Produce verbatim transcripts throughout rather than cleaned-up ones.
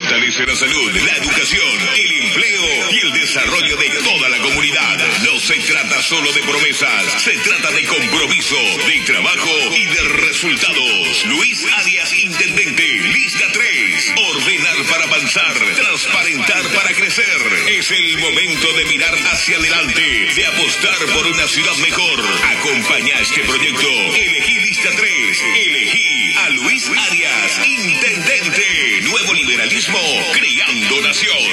fortalece la salud, la educación, el empleo y el desarrollo de toda la comunidad. No se trata solo de promesas, se trata de compromiso, de trabajo y de resultados. Luis Arias, Intendente, lista tres. Ordenar para avanzar, transparentar para crecer. Es el momento de mirar hacia adelante, de apostar por una ciudad mejor. Acompaña este proyecto. Elegí lista tres. Elegí a Luis Arias, Intendente. Nuevo liberalismo, creando nación.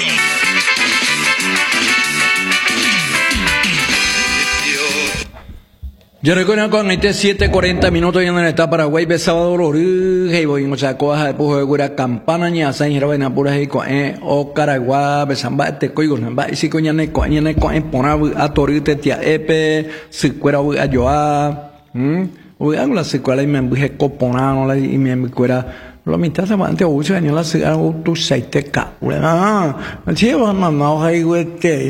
Yo recuerdo con este siete cuarenta minutos y en el estado Paraguay besado dolor y voy a sacar a pujo de cura campana ni a sain hero en apura y con o caragua besamba este coigo namba y si coña ne coña ne coña pona a torite tia epe si cuera a yoa hm o hago la secuela y me buje copona no la y me cuera lo mitad se va ante uso año la se hago tu saite ca ah chivo mamá hay güete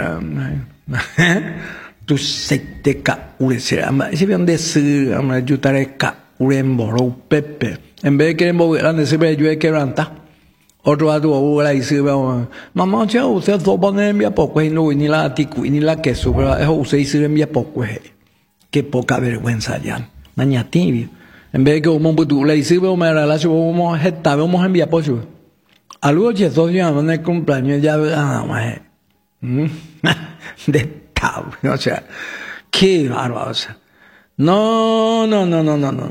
tu seite ka ure será si bien de se ama ayudar ka ure mboro pepe en vez de que en grande se ve yo que ranta otro a tu abuela y se ve mamá chao usted todo pone en mi poco y no ni la ticu ni la queso pero eso usted dice en mi poco qué poca vergüenza ya naña tibio en vez de que uno putu le dice veo me relacio vamos está vamos en mi apoyo algo que eso ya no es cumpleaños ya ah más de o sea, qué bárbaro. No, no, no, no, no, no.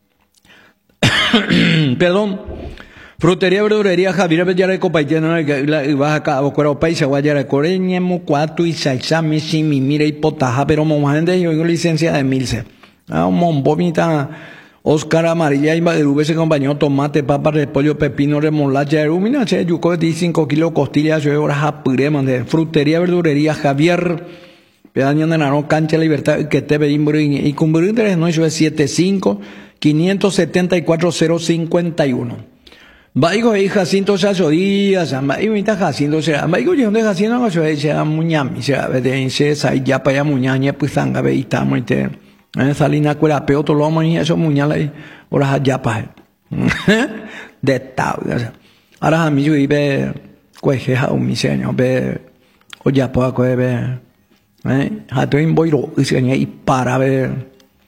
Perdón. Frutería, verdurería, Javier Bellara Copaitiano, y vas acá, o cuero paisa, guayara, coreñemo, cuatro y salsa, misi, mi mira y potaja, pero monjande, yo tengo licencia de milce. Ah, un mombomita, Oscar Amarilla, y Maderube se acompañó tomate, papa, repollo, pepino, remolacha, erumina, che, yuco de cinco kilos, costillas, yo horas apuré, mandé. Frutería, verdurería, Javier Pedaño de Nano, Cancha Libertad, que te ve y cumplir tres no es siete cinco cinco siete cuatro cero cinco uno. Vaigo y Jacinto Sacho Díaz, y mi ta Jacinto será, vaigo yo de Jacinto no se sea muñami, será de ese sai ya para muñaña pues tanga ve y estamos te. En Salina cuera peo todo lo mañana eso muñala y ahora ya pa. De tal, ahora a mí yo iba cuejeja un miseño, ve o ya puedo ver. Eh, hatoin boiro isenya y para ver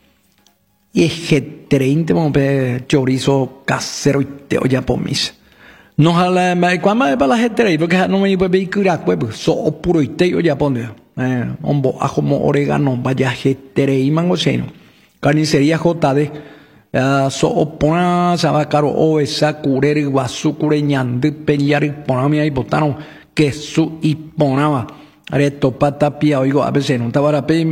y es que treinta mompe chorizo casero y te oya pomis no jala me cuando me para la gente porque no me puede ir cura pues so puro y te oya pone eh ombo ajo mo orégano vaya jetere y mango seno carnicería J D uh, so opona saba caro o esa curere guasu cureñande pelear y poname ahí botaron que su y ponaba Areto pata pia oigo a veces no estaba pe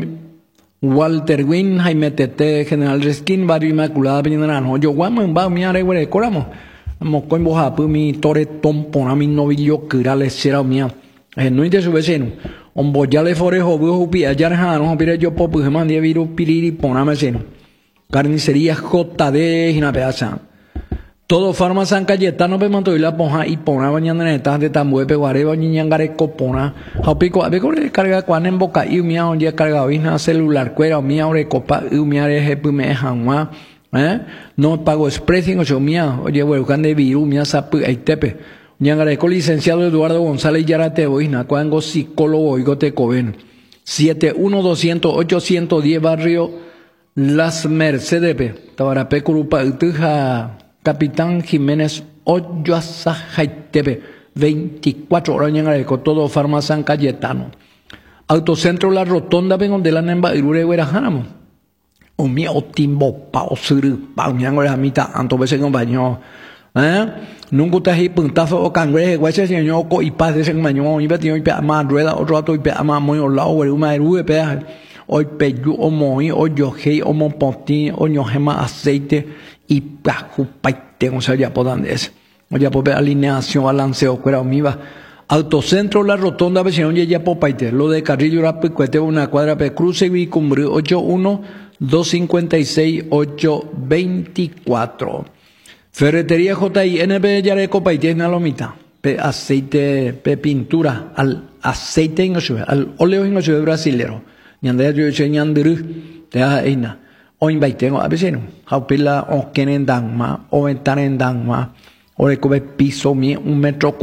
Walter Win Jaime Tete General Reskin Barrio Inmaculada Peñarano yo guamo va mi are güey coramo mo con boja pu mi tore tompona mi novillo kirale será mía eh no inte su vecino on boyale forejo bu pi allá no pire yo popu man de viru piriri pona vecino carnicería J D y una pedaza todo farma San Cayetano pe manto y la ponja y pona bañando en estas de tambue pe guareba ñangare copona hapico a ver carga cuan en boca y mía un día carga vina celular cuera mía ore copa y mía de me janwa eh no pago expressing o mía oye huelgan de viru mía sapu ay tepe ñangare con licenciado Eduardo González Yarate boina cuango psicólogo y gote coven siete uno doscientos ochocientos diez barrio Las Mercedes pe tabarape curupa utuja Capitán Jiménez Oyoasa Jaitepe, veinticuatro horas en Areco, todo Farma San Cayetano. Autocentro La Rotonda, vengo de la Nemba, Irure, Guerajánamo. O mi otimbo, pao, suru, pao, mi angora, mitad, anto veces compañero. ¿Eh? Nunca te has puntazo o cangreje, guache, señor, co y paz de ese compañero, y petió y pe más rueda, otro rato y pe más muy olao, una erube, peaje. Hoy peyu, o moi, o yohei, o monpotín, o ñojema aceite. Y paju paite o sea ya podan es o ya por alineación balanceo cuera omiva Autocentro La Rotonda vecino ya por paite lo de Carrillo Rapicuete una cuadra pe cruce y cumbre ocho uno dos cinco seis ocho veinticuatro Ferretería J I N B Yareco paite en la lomita pe aceite pe pintura al aceite en al óleo en el brasilero ñandea yo ñandiru te aina o inviten a veces no haupila o kenen dangma o ventanen dangma o recobe piso mi un metro